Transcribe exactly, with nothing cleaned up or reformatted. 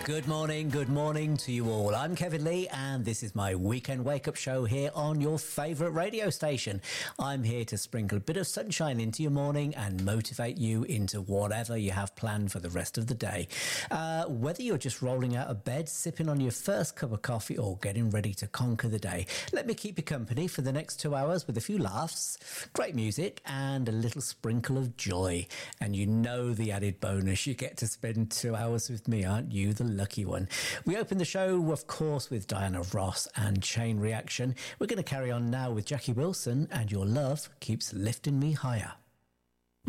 Good morning, good morning to you all. I'm Kevin Lee and this is my weekend wake-up show here on your favourite radio station. I'm here to sprinkle a bit of sunshine into your morning and motivate you into whatever you have planned for the rest of the day. Uh, whether you're just rolling out of bed, sipping on your first cup of coffee or getting ready to conquer the day, let me keep you company for the next two hours with a few laughs, great music and a little sprinkle of joy. And you know the added bonus, you get to spend two hours with me, aren't you? The lucky one. We open the show, of course, with Diana Ross and Chain Reaction. We're going to carry on now with Jackie Wilson and Your Love Keeps Lifting Me Higher.